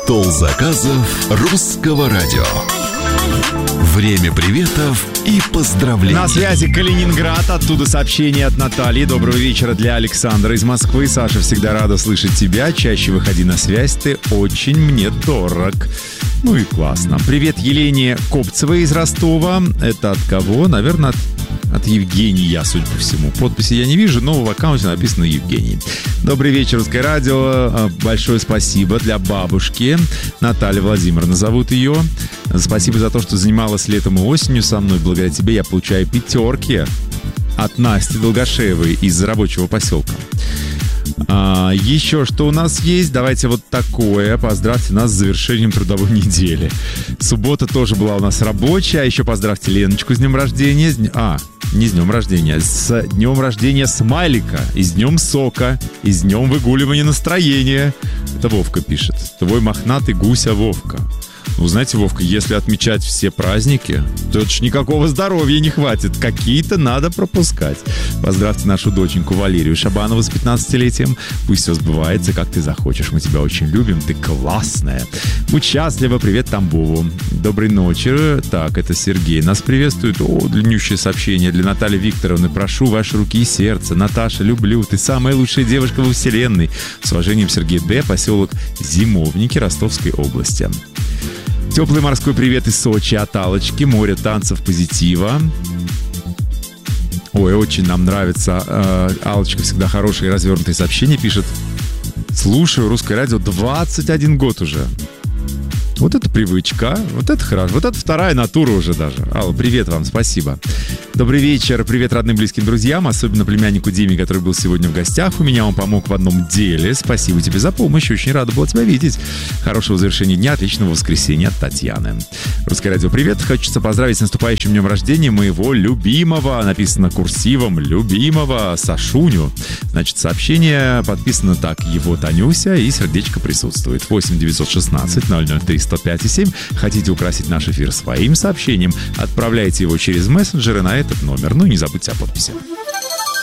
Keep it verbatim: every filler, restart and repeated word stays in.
Стол заказов русского радио. Время приветов и поздравлений. На связи Калининград, оттуда сообщение от Натальи. Доброго вечера для Александра из Москвы. Саша, всегда рада слышать тебя. Чаще выходи на связь, ты очень мне дорог. Ну и классно. Привет Елене Копцевой из Ростова. Это от кого? Наверное, от... От Евгения, судя по всему. Подписи я не вижу, но в аккаунте написано Евгений. Добрый вечер, Русское радио. Большое спасибо для бабушки. Наталья Владимировна зовут ее. Спасибо за то, что занималась летом и осенью со мной. Благодаря тебе я получаю пятерки от Насти Долгошеевой из рабочего поселка. А, еще что у нас есть? Давайте вот такое. Поздравьте нас с завершением трудовой недели. Суббота тоже была у нас рабочая. А еще поздравьте Леночку с днем рождения. С днем... А, не с днем рождения, с днем рождения смайлика. И с днем сока. И с днем выгуливания настроения. Это Вовка пишет. Твой мохнатый гуся Вовка. Вы знаете, Вовка, если отмечать все праздники, то это ж никакого здоровья не хватит. Какие-то надо пропускать. Поздравьте нашу доченьку Валерию Шабанову с пятнадцатилетием. Пусть все сбывается, как ты захочешь. Мы тебя очень любим, ты классная. Будь счастлива. Привет Тамбову. Доброй ночи. Так, это Сергей нас приветствует. О, длиннющее сообщение для Натальи Викторовны. Прошу ваши руки и сердце. Наташа, люблю. Ты самая лучшая девушка во вселенной. С уважением, Сергей Д., поселок Зимовники Ростовской области. Теплый морской привет из Сочи от Аллочки. Море танцев, позитива. Ой, очень нам нравится. Э, Аллочка всегда хорошие развернутые сообщения пишет. Слушаю Русское радио двадцать один год уже. Вот это привычка, вот это хорошо. Вот это вторая натура уже даже. Алла, привет вам, спасибо. Добрый вечер, привет родным, близким друзьям, особенно племяннику Диме, который был сегодня в гостях. У меня он помог в одном деле. Спасибо тебе за помощь, очень рада была тебя видеть. Хорошего завершения дня, отличного воскресенья от Татьяны. Русское радио, привет. Хочется поздравить с наступающим днем рождения моего любимого, написано курсивом, любимого Сашуню. Значит, сообщение подписано так, его Танюся, и сердечко присутствует. восемь девятьсот шестнадцать ноль ноль три сто пять семь. Хотите украсить наш эфир своим сообщением? Отправляйте его через мессенджеры на этот номер. Ну и не забудьте о подписи.